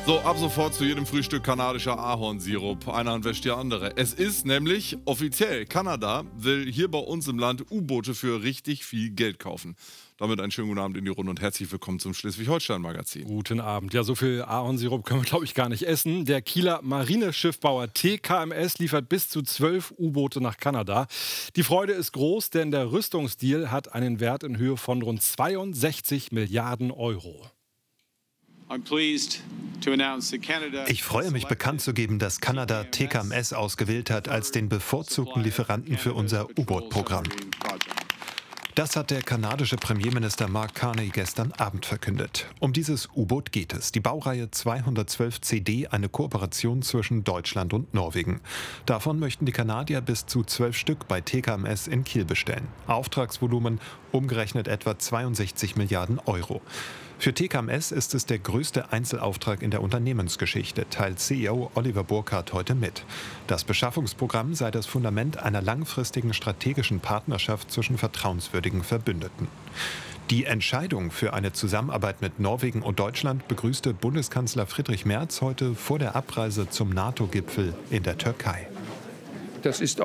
So, ab sofort zu jedem Frühstück kanadischer Ahornsirup. Eine Hand wäscht die andere. Es ist nämlich offiziell, Kanada will hier bei uns im Land U-Boote für richtig viel Geld kaufen. Damit einen schönen guten Abend in die Runde und herzlich willkommen zum Schleswig-Holstein-Magazin. Guten Abend. Ja, so viel Ahornsirup können wir, glaube ich, gar nicht essen. Der Kieler Marineschiffbauer TKMS liefert bis zu 12 U-Boote nach Kanada. Die Freude ist groß, denn der Rüstungsdeal hat einen Wert in Höhe von rund 62 Milliarden Euro. Ich freue mich, bekannt zu geben, dass Kanada TKMS ausgewählt hat als den bevorzugten Lieferanten für unser U-Boot-Programm. Das hat der kanadische Premierminister Mark Carney gestern Abend verkündet. Um dieses U-Boot geht es. Die Baureihe 212 CD, eine Kooperation zwischen Deutschland und Norwegen. Davon möchten die Kanadier bis zu 12 Stück bei TKMS in Kiel bestellen. Auftragsvolumen umgerechnet etwa 62 Milliarden Euro. Für TKMS ist es der größte Einzelauftrag in der Unternehmensgeschichte, teilt CEO Oliver Burkhardt heute mit. Das Beschaffungsprogramm sei das Fundament einer langfristigen strategischen Partnerschaft zwischen vertrauenswürdigen Verbündeten. Die Entscheidung für eine Zusammenarbeit mit Norwegen und Deutschland begrüßte Bundeskanzler Friedrich Merz heute vor der Abreise zum NATO-Gipfel in der Türkei. Das ist